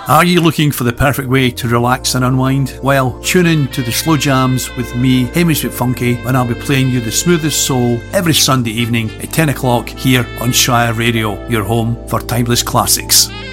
Are you looking for the perfect way to relax and unwind? Well, tune in to the Slow Jams with me, Hamish McFunky, when I'll be playing you the smoothest soul every Sunday evening at 10 o'clock here on Shire Radio, your home for timeless classics.